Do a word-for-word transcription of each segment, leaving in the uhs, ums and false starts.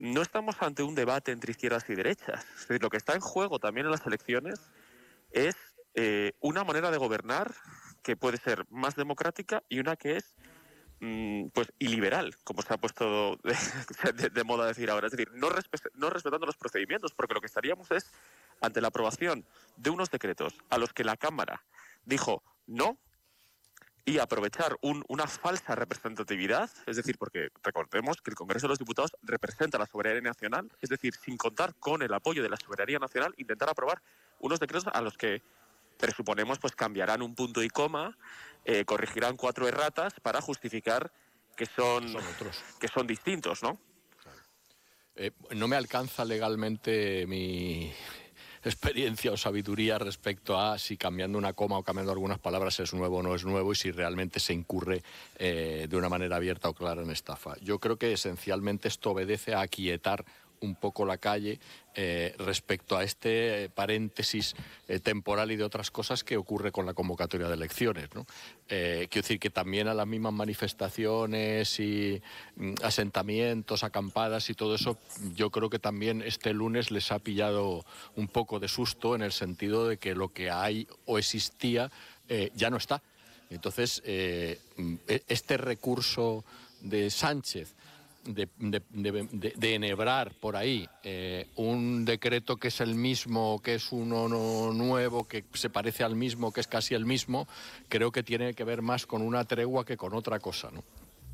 no estamos ante un debate entre izquierdas y derechas. Es decir, lo que está en juego también en las elecciones es eh, una manera de gobernar que puede ser más democrática y una que es mmm, pues iliberal, como se ha puesto de, de, de moda decir ahora. Es decir, no, respe- no respetando los procedimientos, porque lo que estaríamos es ante la aprobación de unos decretos a los que la Cámara dijo no, y aprovechar un, una falsa representatividad, es decir, porque recordemos que el Congreso de los Diputados representa la soberanía nacional, es decir, sin contar con el apoyo de la soberanía nacional, intentar aprobar unos decretos a los que presuponemos pues cambiarán un punto y coma, eh, corregirán cuatro erratas para justificar que son, son otros, que son distintos, ¿no? Claro. Eh, no me alcanza legalmente mi experiencia o sabiduría respecto a si cambiando una coma o cambiando algunas palabras es nuevo o no es nuevo y si realmente se incurre eh, de una manera abierta o clara en estafa. Yo creo que esencialmente esto obedece a aquietar un poco la calle eh, respecto a este eh, paréntesis eh, temporal y de otras cosas que ocurre con la convocatoria de elecciones, ¿no? Eh, quiero decir que también a las mismas manifestaciones y mm, asentamientos, acampadas y todo eso, yo creo que también este lunes les ha pillado un poco de susto en el sentido de que lo que hay o existía eh, ya no está. Entonces, eh, este recurso de Sánchez De, de, de, de, de enhebrar por ahí eh, un decreto que es el mismo, que es uno no, nuevo, que se parece al mismo, que es casi el mismo, creo que tiene que ver más con una tregua que con otra cosa, ¿no?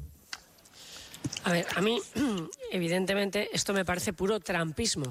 A ver, a mí, evidentemente, esto me parece puro trampismo.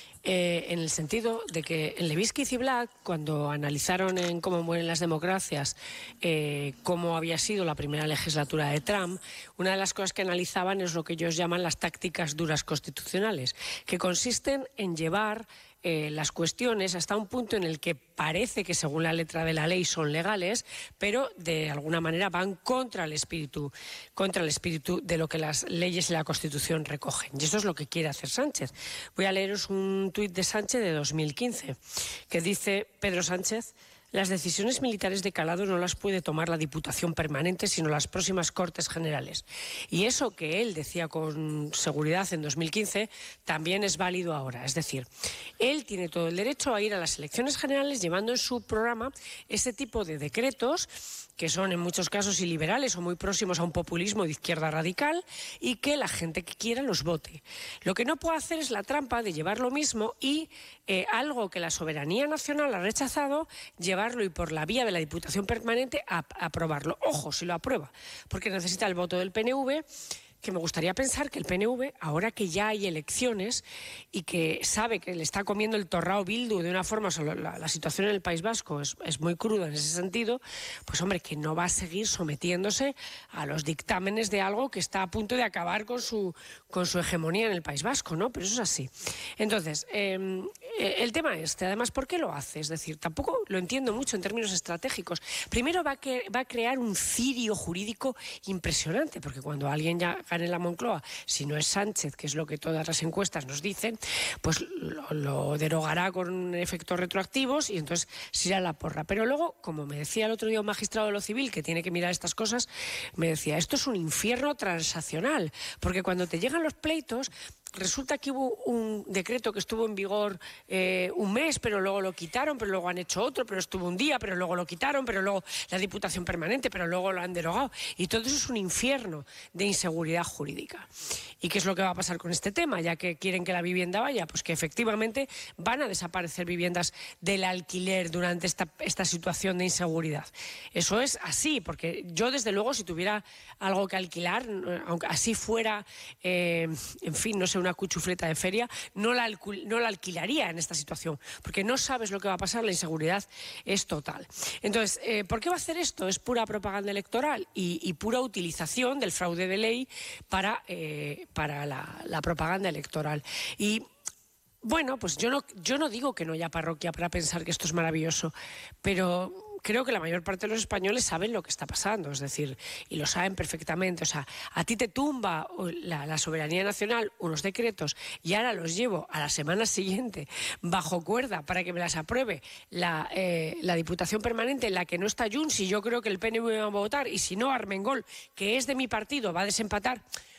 Eh, en el sentido de que en Levitsky y Black, cuando analizaron en Cómo mueren las democracias eh, cómo había sido la primera legislatura de Trump, una de las cosas que analizaban es lo que ellos llaman las tácticas duras constitucionales, que consisten en llevar eh, las cuestiones hasta un punto en el que parece que según la letra de la ley son legales, pero de alguna manera van contra el espíritu, contra el espíritu de lo que las leyes y la Constitución recogen. Y eso es lo que quiere hacer Sánchez. Voy a leeros un tuit de Sánchez de dos mil quince, que dice Pedro Sánchez: las decisiones militares de calado no las puede tomar la Diputación Permanente, sino las próximas Cortes Generales. Y eso que él decía con seguridad en dos mil quince también es válido ahora. Es decir, él tiene todo el derecho a ir a las elecciones generales llevando en su programa ese tipo de decretos que son en muchos casos iliberales o muy próximos a un populismo de izquierda radical y que la gente que quiera los vote. Lo que no puede hacer es la trampa de llevar lo mismo y eh, algo que la soberanía nacional ha rechazado, llevarlo y por la vía de la Diputación Permanente a, a aprobarlo. Ojo, si lo aprueba, porque necesita el voto del P N V, que me gustaría pensar que el P N V, ahora que ya hay elecciones y que sabe que le está comiendo el torrao Bildu de una forma, la, la situación en el País Vasco es, es muy cruda en ese sentido, pues hombre, que no va a seguir sometiéndose a los dictámenes de algo que está a punto de acabar con su, con su hegemonía en el País Vasco, ¿no? Pero eso es así. Entonces, eh, el tema este, además, ¿por qué lo hace? Es decir, tampoco lo entiendo mucho en términos estratégicos. Primero va a, que, va a crear un cirio jurídico impresionante, porque cuando alguien ya gane la Moncloa, si no es Sánchez, que es lo que todas las encuestas nos dicen, pues lo, lo derogará con efectos retroactivos y entonces se irá a la porra. Pero luego, como me decía el otro día un magistrado de lo civil que tiene que mirar estas cosas, me decía, esto es un infierno transaccional, porque cuando te llegan los pleitos, resulta que hubo un decreto que estuvo en vigor eh, un mes, pero luego lo quitaron, pero luego han hecho otro, pero estuvo un día, pero luego lo quitaron, pero luego la Diputación Permanente, pero luego lo han derogado. Y todo eso es un infierno de inseguridad jurídica. ¿Y qué es lo que va a pasar con este tema? Ya que quieren que la vivienda vaya, pues que efectivamente van a desaparecer viviendas del alquiler durante esta, esta situación de inseguridad. Eso es así, porque yo desde luego si tuviera algo que alquilar, aunque así fuera, eh, en fin, no sé, una cuchufleta de feria, no la, no la alquilaría en esta situación, porque no sabes lo que va a pasar, la inseguridad es total. Entonces, eh, ¿por qué va a hacer esto? Es pura propaganda electoral y, y pura utilización del fraude de ley para, eh, para la, la propaganda electoral. Y bueno, pues yo no, yo no digo que no haya parroquia para pensar que esto es maravilloso, pero creo que la mayor parte de los españoles saben lo que está pasando, es decir, y lo saben perfectamente. O sea, a ti te tumba la, la soberanía nacional unos decretos y ahora los llevo a la semana siguiente bajo cuerda para que me las apruebe la, eh, la Diputación Permanente en la que no está Junts y yo creo que el P N V va a votar y si no Armengol, que es de mi partido, va a desempatar.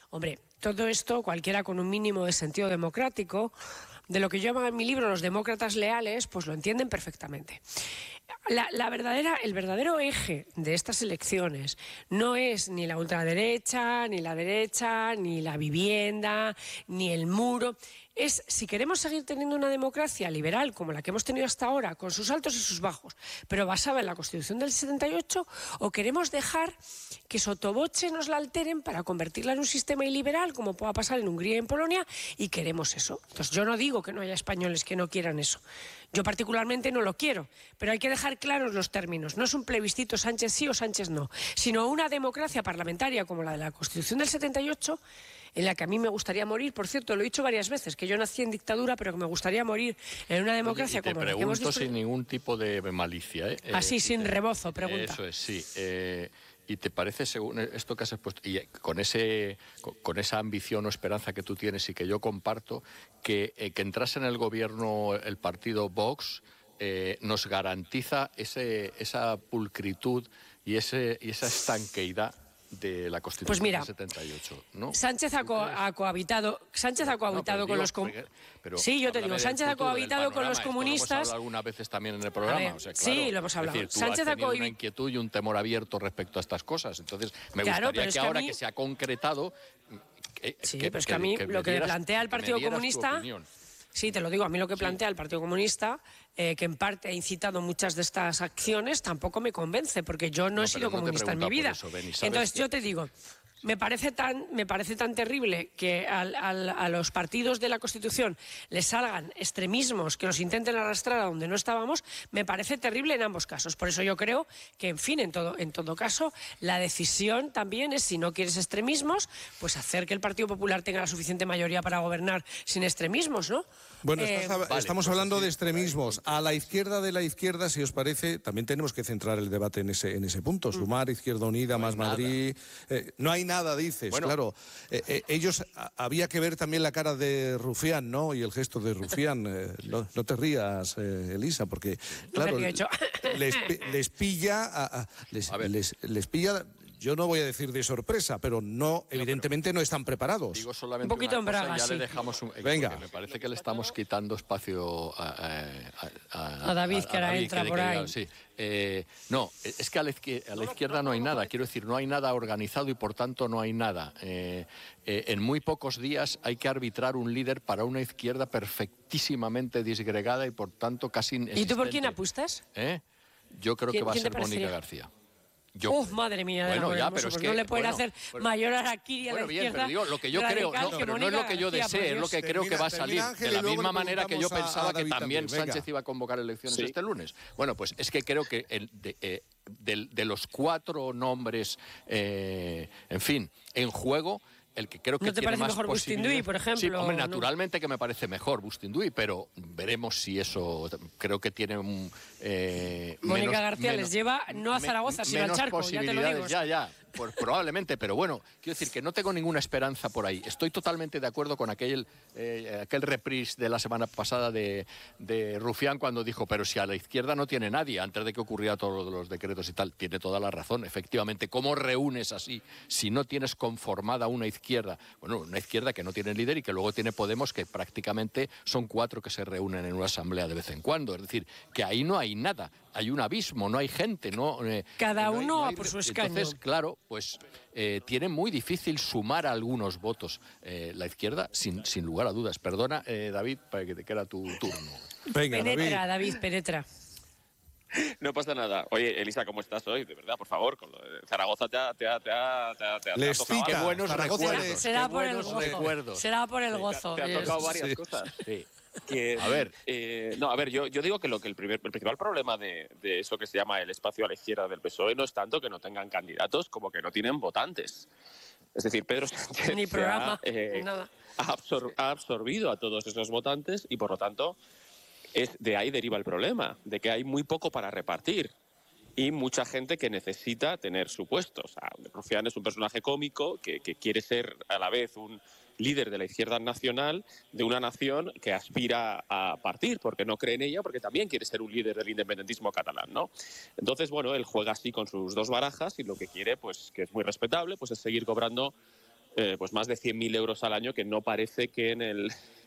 Hombre, todo esto, cualquiera con un mínimo de sentido democrático, de lo que yo llamo en mi libro los demócratas leales, pues lo entienden perfectamente. La, la verdadera, el verdadero eje de estas elecciones no es ni la ultraderecha, ni la derecha, ni la vivienda, ni el muro. Es si queremos seguir teniendo una democracia liberal como la que hemos tenido hasta ahora, con sus altos y sus bajos, pero basada en la Constitución del setenta y ocho, o queremos dejar que sotoboche nos la alteren para convertirla en un sistema iliberal, como pueda pasar en Hungría y en Polonia, y queremos eso. Entonces yo no digo que no haya españoles que no quieran eso. Yo particularmente no lo quiero, pero hay que dejar claros los términos. No es un plebiscito Sánchez sí o Sánchez no, sino una democracia parlamentaria como la de la Constitución del setenta y ocho, en la que a mí me gustaría morir. Por cierto, lo he dicho varias veces, que yo nací en dictadura, pero que me gustaría morir en una democracia. Oye, y te como la que pregunto hemos sin ningún tipo de malicia. ¿eh? Así, eh, sin te, rebozo, pregunta. Eso es, sí. Eh, ¿Y te parece, según esto que has expuesto, y con, ese, con, con esa ambición o esperanza que tú tienes y que yo comparto, que, eh, que entrase en el gobierno el partido Vox eh, nos garantiza ese, esa pulcritud y, ese, y esa estanqueidad de la Constitución pues mira, del setenta y ocho, ¿no? Sánchez ha, co ha cohabitado, Sánchez ha cohabitado no, con digo, los comunistas. Sí, yo te digo, Sánchez ha cohabitado con los comunistas. Lo hemos hablado algunas veces también en el programa. Ver, o sea, claro, sí, lo hemos hablado. Es decir, tú Sánchez has tenido ha una inquietud y un temor abierto respecto a estas cosas. Entonces, me claro, gustaría que, que ahora mí... que se ha concretado. Que, sí, que, pero es que, que a mí que lo que dieras, plantea el Partido Comunista. Sí, te lo digo, a mí lo que plantea sí. el Partido Comunista, eh, que en parte ha incitado muchas de estas acciones, tampoco me convence, porque yo no, no he sido no comunista en mi vida. Eso, Beni, Entonces, que... yo te digo, me parece tan, me parece tan terrible que al, al, a los partidos de la Constitución les salgan extremismos que los intenten arrastrar a donde no estábamos, me parece terrible en ambos casos. Por eso yo creo que, en fin, en todo, en todo caso, la decisión también es, si no quieres extremismos, pues hacer que el Partido Popular tenga la suficiente mayoría para gobernar sin extremismos, ¿no? Bueno, eh, estás, vale, estamos pues hablando sí, de extremismos. A la izquierda de la izquierda, si os parece, también tenemos que centrar el debate en ese, en ese punto. Sumar, Izquierda Unida, no Más Madrid... Eh, no hay nada, dices, bueno, claro. Eh, eh, ellos, a, había que ver también la cara de Rufián, ¿no? Y el gesto de Rufián. Eh, no, no te rías, eh, Elisa, porque, claro, les, les pilla... A, a, les, a les, les pilla... Yo no voy a decir de sorpresa, pero no, evidentemente no están preparados. Digo solamente un poquito una cosa, en Braga, ya sí. le dejamos un... Venga. Me parece que le estamos quitando espacio a, a, a, a David, que ahora entra por ahí. Sí. Eh, no, es que a la, izquierda, a la izquierda no hay nada. Quiero decir, no hay nada organizado y por tanto no hay nada. Eh, eh, en muy pocos días hay que arbitrar un líder para una izquierda perfectísimamente disgregada y por tanto casi inexistente. ¿Y tú por quién apuestas? ¿Eh? Yo creo que va a ser Mónica García. Yo, Uf, madre mía, bueno, ya, pero es pues que, no le pueden bueno, hacer bueno, mayor araquiri a bueno, la bien, izquierda. Pero digo, lo que yo creo, no, pero no es lo que yo desee, es lo que creo que va a salir. De la misma manera que yo pensaba que también Sánchez iba a convocar elecciones sí. este lunes. Bueno, pues es que creo que el, de, eh, de, de los cuatro nombres, eh, en fin, en juego... El que creo que ¿No te tiene parece más mejor Bustinduy, por ejemplo? Sí, hombre, ¿no? naturalmente que me parece mejor Bustinduy, pero veremos si eso creo que tiene un... Eh, Mónica menos, García menos, les lleva no a Zaragoza, sino al Charco, ya te lo digo. Ya, ya, pues probablemente, pero bueno, quiero decir que no tengo ninguna esperanza por ahí. Estoy totalmente de acuerdo con aquel, eh, aquel reprise de la semana pasada de, de Rufián cuando dijo, pero si a la izquierda no tiene nadie, antes de que ocurriera todos los decretos y tal, tiene toda la razón, efectivamente. ¿Cómo reúnes así si no tienes conformada una izquierda? Bueno, una izquierda que no tiene líder y que luego tiene Podemos, que prácticamente son cuatro que se reúnen en una asamblea de vez en cuando. Es decir, que ahí no hay nada, hay un abismo, no hay gente. no eh, Cada no uno hay, no hay, por su escaño. Entonces, claro, pues eh, tiene muy difícil sumar algunos votos eh, la izquierda, sin, sin lugar a dudas. Perdona, eh, David, para que te quede tu turno. Venga, penetra, David, David penetra. No pasa nada. Oye, Elisa, ¿cómo estás hoy? De verdad, por favor, con lo de Zaragoza te ha, te ha, te ha, te ha, te ha, te ha tocado. Qué buenos recuerdos. Será, será qué por buenos el gozo. recuerdos. Será por el gozo. Te, te ha tocado varias sí. cosas. Sí. Que, a ver, eh, no, a ver, yo, yo digo que lo que el, primer, el principal problema de, de eso que se llama el espacio a la izquierda del P S O E no es tanto que no tengan candidatos como que no tienen votantes. Es decir, Pedro Sánchez Ni programa, ha, eh, nada. Ha, absor ha absorbido a todos esos votantes y por lo tanto es de ahí deriva el problema, de que hay muy poco para repartir y mucha gente que necesita tener su puesto. O sea, Rufián es un personaje cómico que, que quiere ser a la vez un líder de la izquierda nacional de una nación que aspira a partir, porque no cree en ella, porque también quiere ser un líder del independentismo catalán, ¿no? Entonces, bueno, él juega así con sus dos barajas y lo que quiere, pues que es muy respetable, pues es seguir cobrando eh, pues más de cien mil euros al año, que no parece que en el